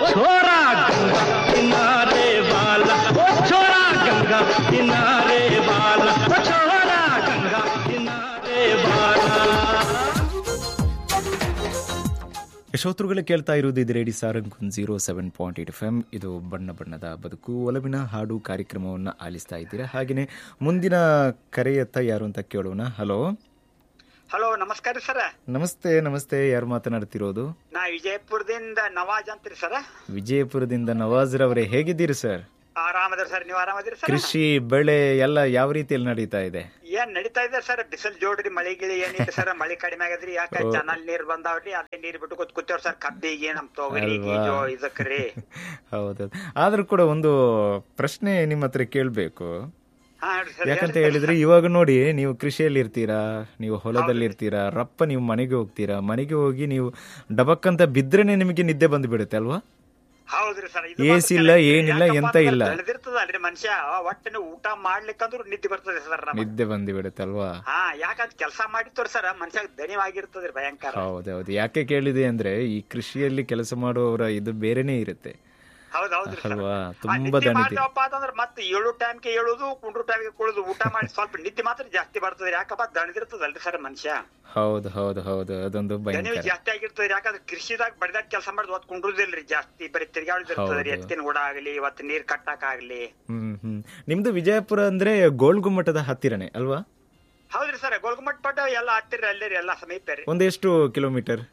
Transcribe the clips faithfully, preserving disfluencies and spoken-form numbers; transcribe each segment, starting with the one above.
छोरा गंगा किनारे वाला, ओ छोरा गंगा किनारे वाला, ओ छोरा गंगा किनारे वाला. ಶ್ರೋತೃಗಳೇ ಕೇಳ್ತಾ ಇರುವುದು ಇದು ರೇಡಿ Sarang zero seven point eight F M. ಇದು ಬಣ್ಣ ಬಣ್ಣದ ಬದುಕು ಒಲವಿನ ಹಾಡು ಕಾರ್ಯಕ್ರಮವನ್ನು ಆಲಿಸ್ತಾ ಇದ್ದೀರಾ. ಹಾಗೆಯೇ ಮುಂದಿನ ಕರೆಯತ್ತ ಯಾರು ಅಂತ ಕೇಳೋಣ. ಹಲೋ ಹಲೋ, ನಮಸ್ಕಾರ ಸರ್. ನಮಸ್ತೆ ನಮಸ್ತೆ. ಯಾರು ಮಾತನಾಡ್ತಿರೋದು? ನಾ ವಿಜಯಪುರದಿಂದ ನವಾಜ್ ಅಂತೀರಿ ಸರ್. ವಿಜಯಪುರದಿಂದ ನವಾಜ್ ರವರೇ, ಹೇಗಿದ್ದೀರಿ ಸರ್? ಆರಾಮದ್ರಿ ಸರ್, ನೀವು ಆರಾಮದಿರಿ ಸರ್? ಕೃಷಿ ಬೆಳೆ ಎಲ್ಲ ಯಾವ ರೀತಿಯಲ್ಲಿ ನಡೀತಾ ಇದೆ? ಏನ್ ನಡೀತಾ ಇದೆ ಸರ್? ಬಿಸಿಲು ಜೋಡ್ರಿ, ಮಳಿ ಗಿಳಿ ಏನಿಲ್ಲ ಸರ್. ಮಳಿ ಕಡಿಮೆ ಆಗದ್ರಿ, ಯಾಕ ಚಾನಲ್ ನೀರ್ ಬಂದಾವ್ರಿ, ಅದೇ ನೀರ್ ಬಿಟ್ಟು ಕೂತ್ ಕೂತೇವ್ರಿ ಸರ್. ಕಬ್ಬಿಗೆ, ನಮ್ ತೊಗರಿಗೆ, ಇದಕ್ರಿ. ಹೌದೌದು. ಆದ್ರೂ ಕೂಡ ಒಂದು ಪ್ರಶ್ನೆ ನಿಮ್ಮ ಹತ್ರ ಕೇಳ್ಬೇಕು. ಯಾಕಂತ ಹೇಳಿದ್ರೆ ಇವಾಗ ನೋಡಿ, ನೀವು ಕೃಷಿಯಲ್ಲಿ ಇರ್ತೀರಾ, ನೀವು ಹೊಲದಲ್ಲಿ ಇರ್ತೀರಾ, ರಪ್ಪ ನೀವು ಮನೆಗೆ ಹೋಗ್ತೀರಾ. ಮನೆಗೆ ಹೋಗಿ ನೀವು ಡಬಕ್ ಅಂತ ಬಿದ್ರೇನೆ ನಿಮಗೆ ನಿದ್ದೆ ಬಂದು ಬಿಡುತ್ತೆ ಅಲ್ವಾ? ಹೌದ್ರಿ ಸರ್. ಏಸಿ ಇಲ್ಲ, ಏನಿಲ್ಲ, ಎಂತ ಇಲ್ಲ. ಬೆಳೆದಿರ್ತದಲ್ರಿ ಮನುಷ್ಯ, ಒಟ್ಟಿನ ಊಟ ಮಾಡ್ಲಿಕ್ಕಂದ್ರೂ ನಿದ್ದೆ ಬರ್ತದೆ ಸರ್. ನಿದ್ದೆ ಬಂದು ಬಿಡುತ್ತೆ ಅಲ್ವಾ? ಹಾ, ಯಾಕಂತ ಕೆಲಸ ಮಾಡಿತ್ತವ್ರ ಸರ್, ಮನುಷ್ಯ ದಣಿವಾಗಿರ್ತದ್ರಿ ಭಯಂಕರ. ಹೌದೌದು. ಯಾಕೆ ಕೇಳಿದೆ ಅಂದ್ರೆ, ಈ ಕೃಷಿಯಲ್ಲಿ ಕೆಲಸ ಮಾಡುವವರ ಇದು ಬೇರೆನೆ ಇರುತ್ತೆ ಅಲ್ವಾ? ತುಂಬಾ ಮಾಡ್ದಪ್ಪ ಅಂತಂದ್ರೆ ಮತ್ತೆ ಏಳು ಟೈಮ್ಗೆ ಏಳುದು, ಕುಂಡ್ರು ಟೈಮ್ಗೆ ಕುಳುದು, ಊಟ ಮಾಡಿ ಸ್ವಲ್ಪ ನಿದ್ದೆ ಮಾತ್ರ ಜಾಸ್ತಿ ಬರ್ತದೆ. ಯಾಕಪ್ಪ ದಣಿದಿರ್ತದಲ್ರಿ ಸರ್ ಮನುಷ್ಯ. ಹೌದು ಹೌದು ಹೌದು. ಅದೊಂದು ದಣಿವು ಜಾಸ್ತಿ ಆಗಿರ್ತದೆ. ಯಾಕಂದ್ರೆ ಕೃಷಿದಾಗ ಬಡಿದಾಗ ಕೆಲಸ ಮಾಡಿದ್ ಹೊತ್ತು ಕುಂಡ್ರುದಿಲ್ರಿ, ಜಾಸ್ತಿ ಬರೀ ತಿರ್ಗಾಡಿದಿರ್ತದ್ರಿ. ಎತ್ತಿನ ಕೂಡ ಆಗ್ಲಿ, ಇವತ್ತು ನೀರ್ ಕಟ್ಟಾಕ ಆಗ್ಲಿ. ಹ್ಮ್ ಹ್ಮ್ ನಿಮ್ದು ವಿಜಯಪುರ ಅಂದ್ರೆ ಗೋಲ್ಗುಮ್ಮಟದ ಹತ್ತಿರನೇ ಅಲ್ವಾ? ಹೌದ್ರಿ ಸರ್. ಗೋಲ್ಗುಮ್ಮಟ ಪಟ್ಟ ಎಲ್ಲ ಹತ್ತಿರ ಅಲ್ಲೇ ರೀ, ಎಲ್ಲ ಸಮೀಪ ರೀ. ಒಂದ್ ಎಷ್ಟು ಕಿಲೋಮೀಟರ್?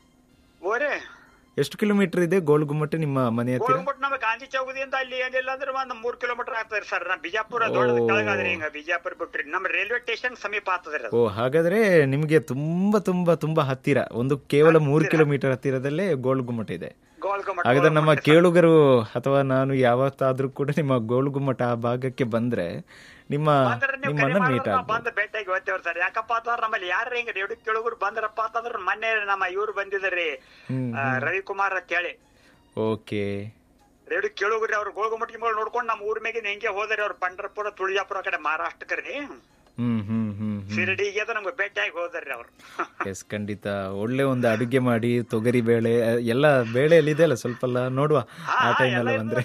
ಓರೇ ಎಷ್ಟು ಕಿಲೋಮೀಟರ್ ಇದೆ ಗೋಲ್ಗುಮ್ಮಟ ನಿಮ್ಮ ಮನೆ ಹತ್ತಿರ? ಗೋಲ್ಗುಮ್ಮಟ ನಮ್ಮ ಗಾಂಧಿ ಚೌಕದಿಂದ ಅಲ್ಲಿ ಏನಿಲ್ಲ ಅಂದ್ರೆ ಒಂದ್ ಮೂರ್ ಕಿಲೋಮೀಟರ್ ಆಗ್ತದೆ ಸರ್. ನಮ್ ಬಿಜಾಪುರ ದೊಡ್ಡ ಕೆಳಗಾದ್ರಿ, ಹಿಂಗ ಬಿಜಾಪುರ ಬಿಟ್ರಿ ನಮ್ಮ ರೈಲ್ವೆ ಸ್ಟೇಷನ್ ಸಮೀಪ ಆಗ್ತದ್ರಿ. ಓ, ಹಾಗಾದ್ರೆ ನಿಮ್ಗೆ ತುಂಬಾ ತುಂಬಾ ತುಂಬಾ ಹತ್ತಿರ. ಒಂದು ಕೇವಲ ಮೂರು ಕಿಲೋಮೀಟರ್ ಹತ್ತಿರದಲ್ಲೇ ಗೋಲ್ಗುಮ್ಮಟ ಇದೆ. ಹಾಗಾದ್ರೆ ನಮ್ಮ ಕೇಳುಗರು ಅಥವಾ ನಾನು ಯಾವತ್ತಾದ್ರೂ ಕೂಡ ನಿಮ್ಮ ಗೋಲ್ಗುಮ್ಮಟ ಆ ಭಾಗಕ್ಕೆ ಬಂದ್ರೆ ನಿಮ್ಮ ನಿಮ್ಮನ್ನ ಮೀಟ್ ಬಂದ ಭೇಟಿಯಾಗಿ ಹೋಗ್ತೇವ್ರಿ ಸರ್. ಯಾಕಪ್ಪ ಅಂತಂದ್ರೆ ನಮ್ಮಲ್ಲಿ ಯಾರ ಹಿಂಗ ರೇಡಿಯೋ ಕೇಳುಗರು ಬಂದ್ರಪ್ಪ ಅಂತಂದ್ರೆ ಮೊನ್ನೆ ನಮ್ಮ ಇವ್ರು ಬಂದಿದ್ರಿ, ರವಿಕುಮಾರ್ ಅಂತ ಹೇಳಿ. ಓಕೆ. ರೇಡಿಯೋ ಕೇಳುಗ್ರಿ, ಅವ್ರು ಗೋಲ್ಗುಮ್ಮಟ್ಟಿ ಮೇಲೆ ನೋಡ್ಕೊಂಡು ನಮ್ಮ ಊರ್ ಮೇಗಿನ ಹೆಂಗೆ ಹೋದ್ರಿ. ಅವ್ರು ಪಂಡ್ರಪುರ, ತುಳಜಾಪುರ ಕಡೆ ಮಹಾರಾಷ್ಟ್ರಕ್ರಿ. ಹ್ಮ್ ಹ್ಮ್ ಹ್ಮ್ ಶಿರಡಿಗೆ ನಮ್ಗೆ ಭೇಟಿಯಾಗಿ ಹೋದ್ರಿ ಅವ್ರು. ಎಸ್, ಖಂಡಿತ. ಒಳ್ಳೆ ಒಂದು ಅಡುಗೆ ಮಾಡಿ, ತೊಗರಿ ಬೇಳೆ ಎಲ್ಲ ಬೇಳೆ ಇದೆ ಅಲ್ಲ, ಸ್ವಲ್ಪ ಎಲ್ಲ ನೋಡುವ ಆ ಟೈಮ್ ಎಲ್ಲ ಬಂದ್ರೆ.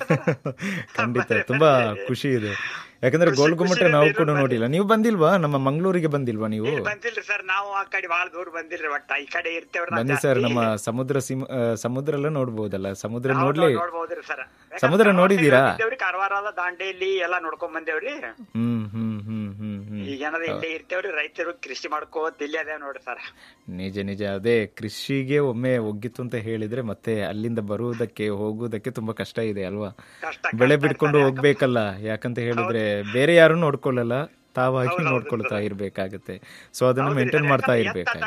ಖಂಡಿತ ತುಂಬಾ ಖುಷಿ ಇದೆ. ಯಾಕಂದ್ರೆ ಗೋಲ್ಗುಮ್ಮಟ ನಾವು ಕೂಡ ನೋಡಿಲ್ಲ. ನೀವು ಬಂದಿಲ್ವಾ? ನಮ್ಮ ಮಂಗಳೂರಿಗೆ ಬಂದಿಲ್ವಾ ನೀವು? ಬಂದಿಲ್ರಿ ಸರ್, ನಾವು ಆ ಕಡೆ ಬಹಳ ದೂರ ಬಂದಿಲ್ರಿ. ಒಟ್ಟ ಈ ಕಡೆ ಇರ್ತೇವ್ರಿ. ಬನ್ನಿ ಸರ್, ನಮ್ಮ ಸಮುದ್ರ ಸೀಮ ಸಮುದ್ರ ಎಲ್ಲ ನೋಡ್ಬೋದಲ್ಲ. ಸಮುದ್ರ ನೋಡ್ಲಿ, ಸಮುದ್ರ ನೋಡಿದೀರಾ? ಕಾರವಾರ, ದಾಂಡೇಲಿ ಎಲ್ಲ ನೋಡ್ಕೊಂಡ್ ಬಂದೇವ್ರಿ. ಹ್ಮ್ ಹ್ಮ್ ಹ್ಮ್ ಹ್ಮ್ ಹ್ಮ್ ಈಗ ಏನಾರ ಇಲ್ಲೇ ಇರ್ತೇವ್ರಿ, ರೈತರು ಕೃಷಿ ಮಾಡ್ಕೋತ ಇಲ್ಲೇ ಅದೇ ನೋಡ್ರಿ ಸರ್. ನಿಜ ನಿಜ. ಅದೇ ಕೃಷಿಗೆ ಒಮ್ಮೆ ಒಗ್ಗಿತ್ತು ಅಂತ ಹೇಳಿದ್ರೆ ಮತ್ತೆ ಅಲ್ಲಿಂದ ಬರುವುದಕ್ಕೆ ಹೋಗುವುದಕ್ಕೆ ತುಂಬಾ ಕಷ್ಟ ಇದೆ ಅಲ್ವಾ? ಬೆಳೆ ಬಿಡ್ಕೊಂಡು ಹೋಗ್ಬೇಕಲ್ಲ. ಯಾಕಂತ ಹೇಳಿದ್ರೆ ಬೇರೆ ಯಾರು ನೋಡ್ಕೊಳ್ಳಲ್ಲ, ತಾವಾಗಿ ನೋಡ್ಕೊಳ್ತಾ ಇರ್ಬೇಕಾಗತ್ತೆ. ಸೊ ಅದನ್ನ ಮೇಂಟೈನ್ ಮಾಡ್ತಾ ಇರ್ಬೇಕಾಗುತ್ತೆ.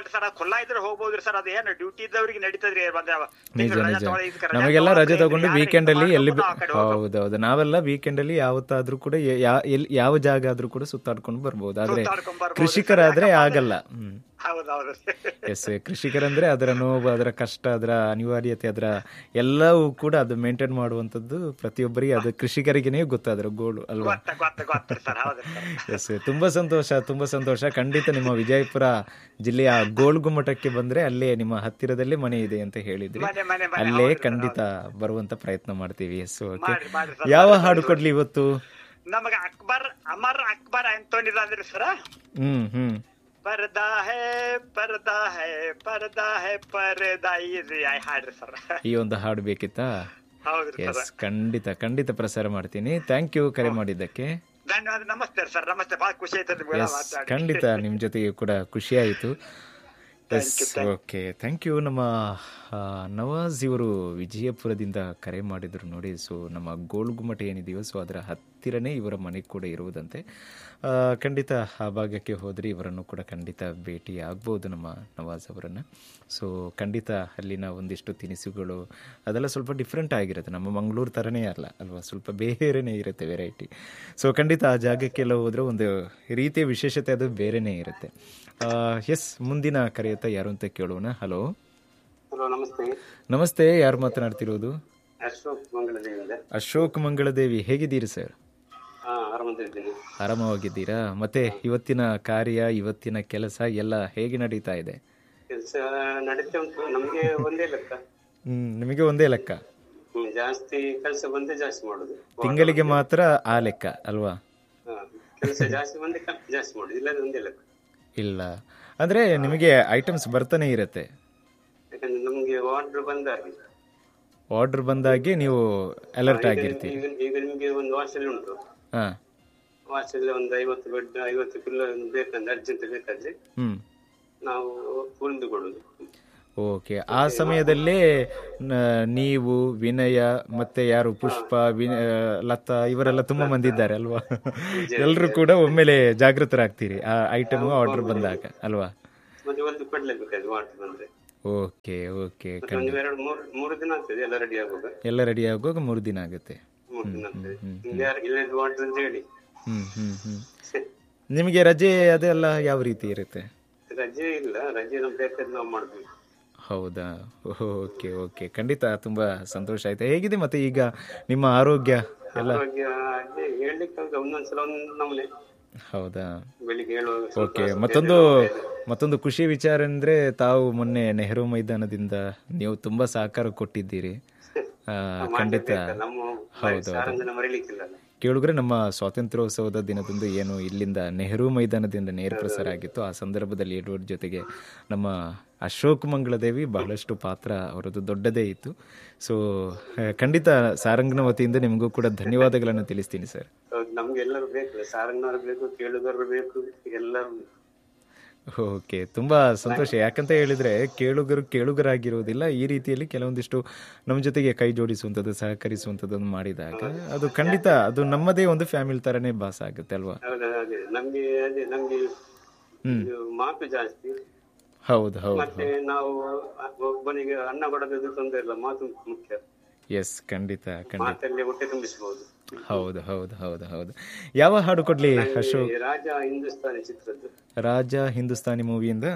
ನಿಜ ನಿಜ. ನಮಗೆಲ್ಲ ರಜೆ ತಗೊಂಡು ವೀಕೆಂಡ್ ಅಲ್ಲಿ ಎಲ್ಲಿ, ಹೌದೌದು, ನಾವೆಲ್ಲ ವೀಕೆಂಡ್ ಅಲ್ಲಿ ಯಾವತ್ತಾದ್ರೂ ಕೂಡ ಯಾವ ಜಾಗ ಆದ್ರೂ ಕೂಡ ಸುತ್ತಾಡ್ಕೊಂಡು ಬರ್ಬೋದು. ಆದ್ರೆ ಕೃಷಿಕರಾದ್ರೆ ಆಗಲ್ಲ. ಹ್ಮ್ ಎಸ್, ಕೃಷಿಕರಂದ್ರೆ ಅದರ ನೋವು, ಅದರ ಕಷ್ಟ, ಅದರ ಅನಿವಾರ್ಯತೆ, ಅದರ ಎಲ್ಲವೂ ಕೂಡ ಅದು ಮೇಂಟೈನ್ ಮಾಡುವಂತದ್ದು ಪ್ರತಿಯೊಬ್ಬರಿಗೆ, ಅದು ಕೃಷಿಕರಿಗೇನೆ ಗೊತ್ತಾದ್ರ ಗೋಳು ಅಲ್ವಾ? ಎಸ್, ತುಂಬಾ ಸಂತೋಷ, ತುಂಬಾ ಸಂತೋಷ. ಖಂಡಿತ ನಿಮ್ಮ ವಿಜಯಪುರ ಜಿಲ್ಲೆಯ ಗೋಲ್ಗುಮ್ಮಟಕ್ಕೆ ಬಂದ್ರೆ ಅಲ್ಲೇ ನಿಮ್ಮ ಹತ್ತಿರದಲ್ಲೇ ಮನೆ ಇದೆ ಅಂತ ಹೇಳಿದ್ರಿ, ಅಲ್ಲೇ ಖಂಡಿತ ಬರುವಂತ ಪ್ರಯತ್ನ ಮಾಡ್ತೀವಿ. S, okay. ಯಾವ ಹಾಡು ಕೊಡ್ಲಿ ಇವತ್ತು? ನಮಗೆ ಅಕ್ಬರ್ ಅಮರ್ ಅಕ್ಬರ್ ಅಂತಂದ್ರೆ ಸರ್. ಹ್ಮ್ ಹ್ಮ್ ಪರ್ದಾ ಹೇ ಪರ್ದಾ ಹೇ ಪರ್ದಾ ಹೇ ಪರ್ದಾ, ಈ ಹಾಡ್ರಿ ಸರ್. ಈ ಒಂದು ಹಾಡು ಬೇಕಿತ್ತಾ? ಎಸ್, ಖಂಡಿತ ಖಂಡಿತ ಪ್ರಸಾರ ಮಾಡ್ತೀನಿ. ಥ್ಯಾಂಕ್ ಯು ಕರೆ ಮಾಡಿದ್ದಕ್ಕೆ. ಧನ್ಯವಾದ. ನಮಸ್ತೆ ಸರ್. ನಮಸ್ತೆ. ಬಹಳ ಖುಷಿ ಆಯ್ತು. ಖಂಡಿತ ನಿಮ್ ಜೊತೆಗೆ ಕೂಡ ಖುಷಿ ಆಯಿತು. S, okay, thank you. ನಮ್ಮ ನವಾಜ್ ಇವರು ವಿಜಯಪುರದಿಂದ ಕರೆ ಮಾಡಿದ್ರು ನೋಡಿ. ಸೊ ನಮ್ಮ ಗೋಲ್ಗುಮ್ಮಟ ಏನಿದೆಯೋ, ಸೊ ಅದರ ಹತ್ತಿರನೇ ಇವರ ಮನೆ ಕೂಡ ಇರುವುದಂತೆ. ಖಂಡಿತ ಆ ಭಾಗಕ್ಕೆ ಹೋದರೆ ಇವರನ್ನು ಕೂಡ ಖಂಡಿತ ಭೇಟಿ ಆಗ್ಬೋದು, ನಮ್ಮ ನವಾಜ್ ಅವರನ್ನು. ಸೊ ಖಂಡಿತ ಅಲ್ಲಿನ ಒಂದಿಷ್ಟು ತಿನಿಸುಗಳು ಅದೆಲ್ಲ ಸ್ವಲ್ಪ ಡಿಫ್ರೆಂಟ್ ಆಗಿರುತ್ತೆ, ನಮ್ಮ ಮಂಗಳೂರು ಥರನೇ ಅಲ್ಲ ಅಲ್ವಾ, ಸ್ವಲ್ಪ ಬೇರೆನೇ ಇರುತ್ತೆ ವೆರೈಟಿ. ಸೊ ಖಂಡಿತ ಆ ಜಾಗಕ್ಕೆಲ್ಲ ಹೋದರೆ ಒಂದು ರೀತಿಯ ವಿಶೇಷತೆ ಅದು ಬೇರೆನೇ ಇರುತ್ತೆ. ಎಸ್, ಮುಂದಿನ ಕರೆಯುತ್ತಾ ಯಾರು ಅಂತ ಕೇಳೋಣ. ಹಲೋ ನಮಸ್ತೆ. ನಮಸ್ತೆ, ಯಾರು ಮಾತನಾಡ್ತಿರೋದು? ಅಶೋಕ್ ಮಂಗಳದೇವಿ. ಹೇಗಿದ್ದೀರಿ ಸರ್? ಆರಾಮವಾಗಿದ್ದೀರಾ? ಮತ್ತೆ ಇವತ್ತಿನ ಕಾರ್ಯ, ಇವತ್ತಿನ ಕೆಲಸ ಎಲ್ಲ ಹೇಗೆ ನಡೀತಾ ಇದೆ? ಕೆಲಸ ನಡೀತಾ ಉಂಟು. ನಮಗೆ ಒಂದೇ ಲೆಕ್ಕ. ಹ್ಮ್ ನಿಮಗೆ ಒಂದೇ ಲೆಕ್ಕ. ಜಾಸ್ತಿ ಕೆಲಸ ಬಂದ್ರೆ ಜಾಸ್ತಿ ಮಾಡುದು. ತಿಂಗಳಿಗೆ ಮಾತ್ರ ಆ ಲೆಕ್ಕ ಅಲ್ವಾ? ಕೆಲಸ ಜಾಸ್ತಿ ಬಂದ್ರೆ ಜಾಸ್ತಿ ಮಾಡುದು, ಇಲ್ಲದ್ರೆ ಒಂದೇ ಲೆಕ್ಕ. ಇಲ್ಲ ಅಂದ್ರೆ ನಿಮಗೆ ಐಟಮ್ಸ್ ಬರ್ತಾನೆ ಇರತ್ತೆ. ಯಾಕಂದ್ರೆ ನಮ್ಗೆ ಆರ್ಡರ್ ಬಂದಾಗೆ ಆರ್ಡರ್ ಬಂದಾಗೆ ನೀವು ಅಲರ್ಟ್ ಆಗಿರ್ತೀರಿ. ಈಗ ನಿಮ್ಗೆ ಒಂದು ವಾಸಲ್ಲಿ ಉಂಟು, ಹಾ ವಾಸಲ್ಲಿ ಒಂದು ಐವತ್ತು ಬೆಡ್ ಐವತ್ತು ಕಿಲೋ ಬೇಕಂದ್ರೆ ಅರ್ಜೆಂಟ್ ಬೇಕಾದ್ರೆ ಹ್ಮ್ ನಾವು ಉಳಿದು ಕೊಡುದು. ಓಕೆ, ಆ ಸಮಯದಲ್ಲೇ ನೀವು, ವಿನಯ, ಮತ್ತೆ ಯಾರು ಪುಷ್ಪ, ಲತಾ ಇವರೆಲ್ಲ ತುಂಬಾ ಮಂದಿ ಇದ್ದಾರೆ ಅಲ್ವಾ? ಎಲ್ರು ಕೂಡ ಒಮ್ಮೆಲೆ ಜಾಗೃತರಾಗ್ತೀರಿ ಆ ಐಟಮ್ ಆರ್ಡರ್ ಬಂದಾಗ ಅಲ್ವಾ? ಮತ್ತೆ ಒಂದು ಕೊಡ್ಲೇಬೇಕಾದ್ರೆ ಆರ್ಡರ್ ಬಂದ್ರೆ. ಓಕೆ ಓಕೆ, ಎರಡು ಮೂರು ದಿನ ಆಗ್ತದೆ ಎಲ್ಲ ರೆಡಿ ಆಗುವಾಗ. ಎಲ್ಲ ರೆಡಿ ಆಗುವಾಗ ಮೂರು ದಿನ ಆಗುತ್ತೆ. ಮೂರು ದಿನ ಆಗ್ತದೆ. ಇಲ್ಲದ ಆರ್ಡರ್ ಅಂತ ಹೇಳಿ. ಹ್ಮ್ ಹ್ಮ್ ಹ್ಮ್ ನಿಮಗೆ ರಜೆ ಅದೆಲ್ಲ ಯಾವ ರೀತಿ ಇರುತ್ತೆ? ರಜೆ ಇಲ್ಲ, ರಜೆ ನಮ್ಗೆ ಬೇಕಾದ್ರೆ ನಾವು ಮಾಡ್ಬೇಕು. ಹೌದಾ? ಓಕೆ ಓಕೆ, ಖಂಡಿತ ತುಂಬಾ ಸಂತೋಷ ಆಯ್ತು. ಹೇಗಿದೆ ಮತ್ತೆ ಈಗ ನಿಮ್ಮ ಆರೋಗ್ಯ ಎಲ್ಲ? ಆರೋಗ್ಯ ಹೇಳ್ಲಿಕ್ಕೆ ಒಂದೊಂದ್ಸಲ ಒಂದ್ ನಮ್ನೆ. ಹೌದಾ? ಬೆಳಿಗ್ಗೆ ಹೇಳುವಾಗ. ಓಕೆ, ಮತ್ತೊಂದು ಮತ್ತೊಂದು ಖುಷಿ ವಿಚಾರ ಅಂದ್ರೆ ತಾವು ಮೊನ್ನೆ ನೆಹರು ಮೈದಾನದಿಂದ ನೀವು ತುಂಬಾ ಸಹಕಾರ ಕೊಟ್ಟಿದ್ದೀರಿ. ಖಂಡಿತ ಹೌದು. ಕೇಳಿದ್ರೆ ನಮ್ಮ ಸ್ವಾತಂತ್ರ್ಯೋತ್ಸವದ ದಿನದಂದು ಏನು ಇಲ್ಲಿಂದ ನೆಹರು ಮೈದಾನದಿಂದ ನೇರ ಪ್ರಸಾರ ಆಗಿತ್ತು, ಆ ಸಂದರ್ಭದಲ್ಲಿ ಎಡ್ವರ್ಡ್ ಜೊತೆಗೆ ನಮ್ಮ ಅಶೋಕ್ ಮಂಗಳದೇವಿ ಬಹಳಷ್ಟು ಪಾತ್ರ ಅವರದ್ದು ದೊಡ್ಡದೇ ಇತ್ತು. ಸೊ ಖಂಡಿತ ಸಾರಂಗನ ವತಿಯಿಂದ ನಿಮಗೂ ಕೂಡ ಧನ್ಯವಾದಗಳನ್ನು ತಿಳಿಸ್ತೀನಿ ಸರ್. ನಮ್ಗೆ ಎಲ್ಲರೂ ಬೇಕು, ಸಾರಂಗನವರು ಬೇಕು, ಕೇಳುಗರು ಬೇಕು, ಎಲ್ಲರೂ. ಓಕೆ, ತುಂಬಾ ಸಂತೋಷ. ಯಾಕಂತ ಹೇಳಿದ್ರೆ ಕೇಳುಗರು ಕೇಳುಗರಾಗಿರೋದಿಲ್ಲ, ಈ ರೀತಿಯಲ್ಲಿ ಕೆಲವೊಂದಿಷ್ಟು ನಮ್ಮ ಜೊತೆಗೆ ಕೈ ಜೋಡಿಸುವಂಥದ್ದು, ಸಹಕರಿಸುವಂಥದ್ದನ್ನು ಮಾಡಿದಾಗ ಅದು ಖಂಡಿತ ಅದು ನಮ್ಮದೇ ಒಂದು ಫ್ಯಾಮಿಲಿ ತರನೇ ಭಾಸ ಆಗುತ್ತೆ ಅಲ್ವಾ? ನಮ್ಗೆ ಅದೇ ನಮ್ಗೆ ಮಾತು ಜಾಸ್ತಿ. ಹೌದು ಹೌದು. ಮತ್ತೆ ನಾವು ಒಬ್ಬನಿಗೆ ಅನ್ನ ಕೊಡೋದು ತೊಂದರೆ ಇಲ್ಲ, ಮಾತು ಮುಖ್ಯ. ಎಸ್, ಖಂಡಿತ ಖಂಡಿತ. ಮಾತಲ್ಲಿ ಹೊಟ್ಟೆ ತುಂಬಿಸಬಹುದು. ಹೌದು ಹೌದು ಹೌದು ಹೌದು. ಯಾವ ಹಾಡು ಕೊಡ್ಲಿ ಅಶೋಕ್? ರಾಜ ಹಿಂದೂಸ್ತಾನಿ ಚಿತ್ರದ್ದು. ರಾಜ ಹಿಂದೂಸ್ತಾನಿ ಮೂವಿಯಿಂದ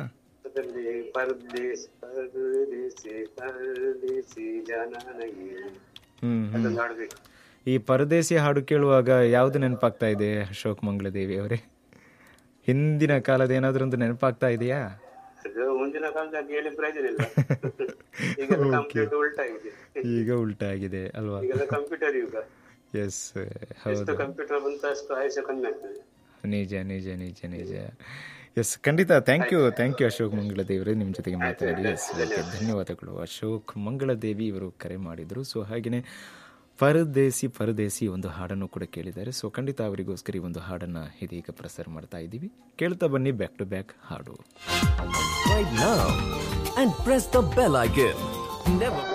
ಪರದೇಶಿ ಪರದೇಶಿ ಪರದೇಶಿ ಜನನಿಗೆ ಅದೊಂದು ಹಾಡ್ಬೇಕು. ಈ ಪರದೇಶಿ ಹಾಡು ಕೇಳುವಾಗ ಯಾವ್ದು ನೆನಪಾಗ್ತಾ ಇದೆ ಅಶೋಕ್ ಮಂಗಳದೇವಿ ಅವರೇ? ಹಿಂದಿನ ಕಾಲದ ಏನಾದ್ರೂ ಒಂದು ನೆನಪಾಗ್ತಾ ಇದೆಯಾ? ಮುಂದಿನ ಕಾಲದಾಗ ಹೇಳಿ ಪ್ರಯೋಜನ ಇಲ್ಲ. ಈಗ ಕಂಪ್ಯೂಟರ್ ಉಲ್ಟಾ ಆಗಿದೆ. ಈಗ ಉಲ್ಟಾ ಆಗಿದೆ ಅಲ್ವಾ? ಈಗ ಕಂಪ್ಯೂಟರ್ ಯುಗ. ಎಸ್ ಹೌದು. ಕಂಪ್ಯೂಟರ್ ಬಂತ ಅಷ್ಟು ಆಯುಷ್ಯ ಕಮ್ಮಿ ಆಗ್ತದೆ. ನಿಜ ನಿಜ ನಿಜ ನಿಜ. ಎಸ್, ಖಂಡಿತ. Thank you thank you Ashok ಮಂಗಳದೇವ್ರೆ, ನಿಮ್ಮ ಜೊತೆಗೆ ಮಾತಾಡಿ. ಎಸ್, ಧನ್ಯವಾದಗಳು. ಅಶೋಕ್ ಮಂಗಳದೇವಿ ಇವರು ಕರೆ ಮಾಡಿದ್ರು. ಸೊ ಹಾಗೆಯೇ ಪರದೇಸಿ ಪರದೇಸಿ ಒಂದು ಹಾಡನ್ನು ಕೂಡ ಕೇಳಿದ್ದಾರೆ. ಸೊ ಖಂಡಿತ ಅವರಿಗೋಸ್ಕರ ಈ ಒಂದು ಹಾಡನ್ನು ಇದೀಗ ಪ್ರಸಾರ ಮಾಡ್ತಾ ಇದ್ದೀವಿ. ಕೇಳ್ತಾ ಬನ್ನಿ ಬ್ಯಾಕ್ ಟು ಬ್ಯಾಕ್ ಹಾಡು. Right now and press the bell icon. Never